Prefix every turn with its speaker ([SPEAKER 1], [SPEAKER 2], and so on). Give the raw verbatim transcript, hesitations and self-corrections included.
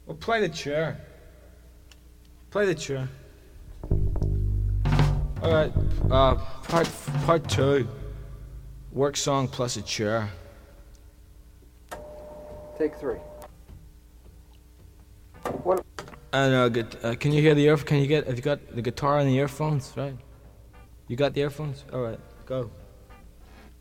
[SPEAKER 1] Well, play the chair. Play the chair. All right. Uh, part part two. Work song plus a chair.
[SPEAKER 2] Take three. What?
[SPEAKER 1] And uh, get, uh, can you hear the ear? Can you get? Have you got the guitar and the earphones? Right. You got the earphones? All right. Go.